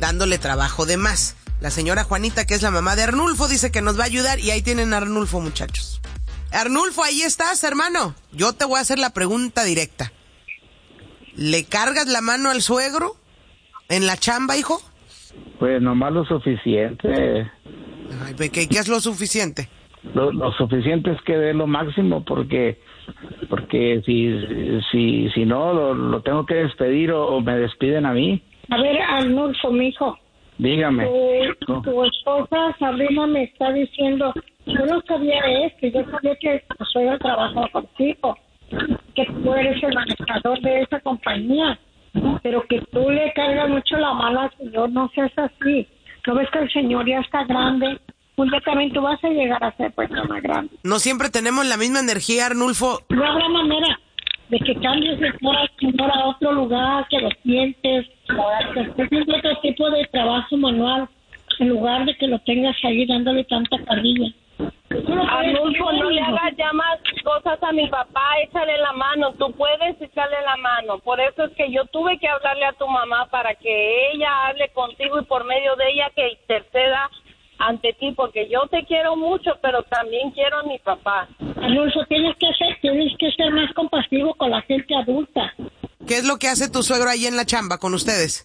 dándole trabajo de más. La señora Juanita, que es la mamá de Arnulfo, dice que nos va a ayudar y ahí tienen a Arnulfo, muchachos. Arnulfo, ahí estás, hermano. Yo te voy a hacer la pregunta directa. ¿Le cargas la mano al suegro en la chamba, hijo? Pues nomás lo suficiente. Ay, ¿qué es lo suficiente? Lo suficiente es que dé lo máximo porque si no lo tengo que despedir o me despiden a mí. A ver, Arnulfo, mijo. Dígame. Tu esposa Sabrina me está diciendo, yo no sabía esto, yo sabía que tu suegra trabajaba contigo, que tú eres el manejador de esa compañía, pero que tú le cargas mucho la mano al señor, no seas así. ¿No ves que el señor ya está grande? Un día también tú vas a llegar a ser persona grande. No siempre tenemos la misma energía, Arnulfo. No habrá manera de que cambies de señor a otro lugar, que lo sientes, que estés haciendo otro tipo de trabajo manual, en lugar de que lo tengas ahí dándole tanta carrilla. Arnulfo, no le hagas ya más cosas a mi papá, échale la mano, tú puedes echarle la mano. Por eso es que yo tuve que hablarle a tu mamá para que ella hable contigo y por medio de ella que interceda ante ti, porque yo te quiero mucho, pero también quiero a mi papá. Arnulfo, tienes que ser más compasivo con la gente adulta. ¿Qué es lo que hace tu suegro ahí en la chamba con ustedes?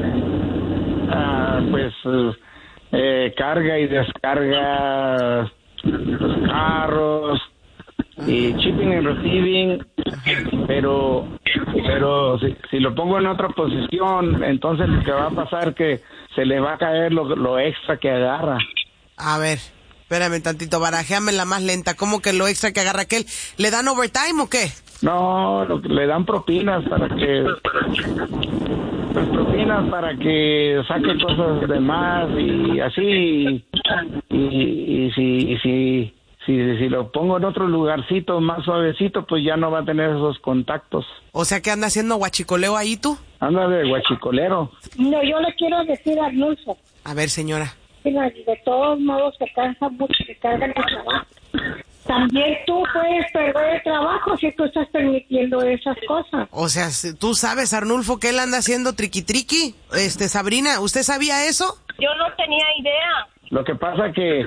Pues carga y descarga los carros y shipping y receiving, pero si lo pongo en otra posición, entonces lo que va a pasar es que se le va a caer lo extra que agarra. A ver, espérame tantito, barajéame la más lenta. ¿Cómo que lo extra que agarra aquel? ¿Le dan overtime o qué? No, le dan propinas para que saque cosas de más y así. Y si lo pongo en otro lugarcito más suavecito, pues ya no va a tener esos contactos. O sea, que anda haciendo guachicoleo ahí tú. Anda de guachicolero. No, yo le quiero decir a Arnulfo. A ver, señora. De todos modos se cansa mucho, se carga el trabajo. También tú puedes perder el trabajo si tú estás permitiendo esas cosas. O sea, ¿tú sabes, Arnulfo, que él anda haciendo triqui-triqui? Sabrina, ¿usted sabía eso? Yo no tenía idea. Lo que pasa que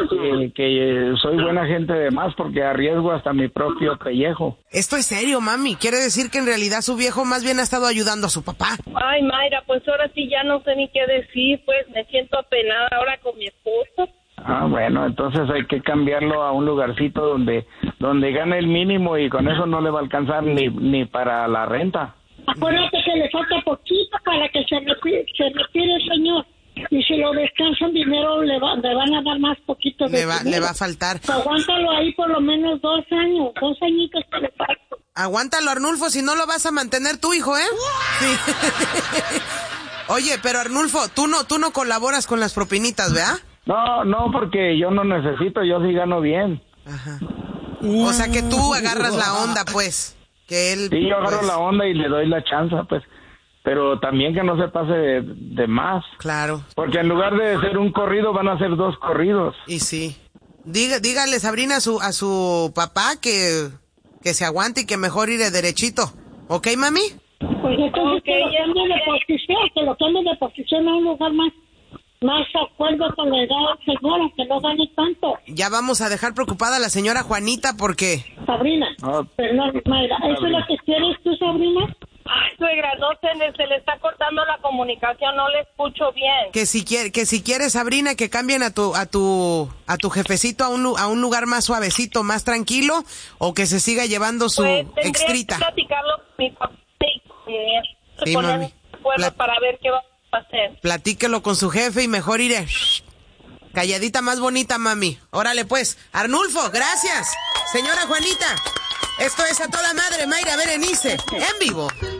soy buena gente de más porque arriesgo hasta mi propio pellejo. Esto es serio, mami. Quiere decir que en realidad su viejo más bien ha estado ayudando a su papá. Ay, Mayra, pues ahora sí ya no sé ni qué decir, pues me siento apenada ahora con mi esposo. Ah, bueno, entonces hay que cambiarlo a un lugarcito donde gane el mínimo y con eso no le va a alcanzar ni para la renta. Acuérdate que le falta poquito para que se retire el señor. Y si lo descansan dinero, le van a dar más poquito de dinero. Le va a faltar. Aguántalo ahí por lo menos 2 años, 2 añitos que le faltan. Aguántalo, Arnulfo, si no lo vas a mantener tu hijo, ¿eh? Sí. Oye, pero Arnulfo, tú no colaboras con las propinitas, ¿verdad? No, porque yo no necesito, yo sí gano bien. Ajá. O sea que tú agarras la onda, pues. Que él. Sí, yo agarro pues la onda y le doy la chance, pues. Pero también que no se pase de más. Claro. Porque en lugar de ser un corrido, van a ser 2 corridos. Y sí. Dígale, Sabrina, a su papá que se aguante y que mejor iré derechito. ¿Ok, mami? Pues entonces que lo cambie de posición a un lugar más acuerdo con la edad del señor, que no gane tanto. Ya vamos a dejar preocupada a la señora Juanita porque... Sabrina, perdón, Mayra, ¿eso es lo que quieres tú, Sabrina? Ay, suegra, no se le está cortando la comunicación, no le escucho bien. Que si quieres, Sabrina, que cambien a tu jefecito a un lugar más suavecito, más tranquilo, o que se siga llevando su extrita. Que platicarlo con mi papá y Sí, mami. Para ver qué va a hacer. Platíquelo con su jefe y mejor iré calladita más bonita, mami. Órale pues. Arnulfo, gracias. Señora Juanita, esto es A Toda Madre, Mayra Berenice, en vivo.